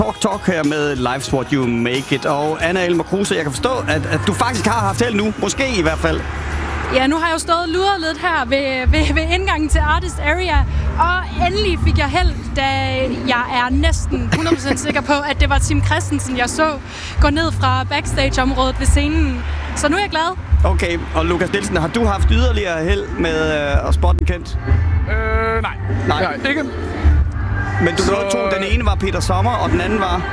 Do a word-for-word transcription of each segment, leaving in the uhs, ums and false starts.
Talk Talk her med Life's What You Make It. Og Anna Elmer Kruse, jeg kan forstå, at, at du faktisk har haft held nu. Måske i hvert fald. Ja, nu har jeg jo stået og luret lidt her ved, ved, ved indgangen til Artist Area. Og endelig fik jeg held, da jeg er næsten hundrede procent sikker på, at det var Tim Christensen, jeg så gå ned fra backstage-området ved scenen. Så nu er jeg glad. Okay, og Lukas Nielsen, har du haft yderligere held med øh, at spotte en kendt? Øh, nej. Nej. Nej, ikke. Men du nåede to. Den ene var Peter Sommer, og den anden var?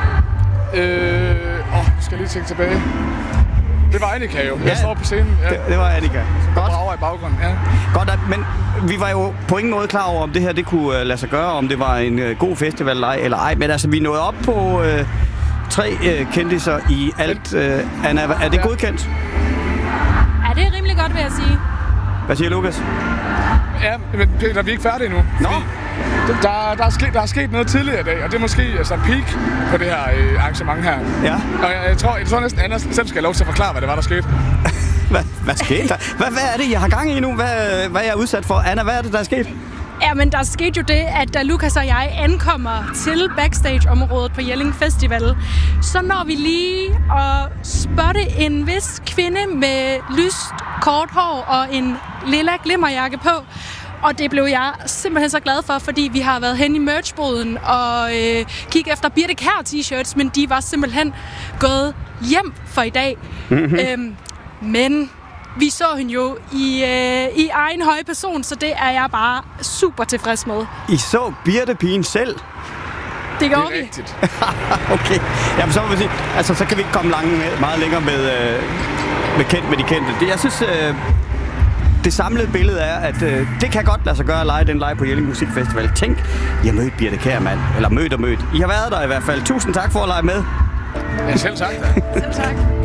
Øh, åh, skal jeg lige tænke tilbage. Det var Annika jo. Jeg Ja, står på scenen. Ja. Det, det var Annika. Godt. Brager i baggrunden, ja. Godt, men vi var jo på ingen måde klar over, om det her det kunne uh, lade sig gøre, om det var en uh, god festival eller ej. Men altså, vi nåede op på uh, tre uh, kendiser i alt. Uh, Anna, er det godkendt? Ja, det er rimelig godt, vil jeg sige. Hvad siger Lukas? Ja, men Peter, vi er ikke færdige endnu. Nå? Der, der, er sket, der er sket noget tidligere i dag, og det er måske altså peak på det her øh, arrangement her. Ja. Og jeg, jeg, tror, jeg tror næsten, Anna selv skal have lov til at forklare, hvad det var, der skete. Hvad, hvad skete der? Hvad, hvad er det, jeg har gang i nu? Hvad, hvad er jeg udsat for? Anna, hvad er det, der er sket? Ja, men der skete jo det, at da Lukas og jeg ankommer til backstage-området på Jelling Festival, så når vi lige at spotte en vis kvinde med lyst, kort hår og en lilla glimmerjakke på. Og det blev jeg simpelthen så glad for, fordi vi har været hen i merchboden og øh, kigge efter Birte Kjær t-shirts, men de var simpelthen gået hjem for i dag. Mm-hmm. Øhm, men vi så hende jo i, øh, i egen høje person, så det er jeg bare super tilfreds med. I så Birte pigen selv? Det gjorde Det er vi. rigtigt. Okay. Jamen, så må vi sige, altså, så kan vi ikke komme langt, meget længere med, øh, med kendt med de kendte. Det, jeg synes, øh, det samlede billede er, at øh, det kan godt lade sig gøre at lege den live på Jelling Musikfestival. Tænk, I har mødt Birte Kjær, mand. Eller mødt og mødt. I har været der i hvert fald. Tusind tak for at lege med. Ja, selv tak. Selv tak.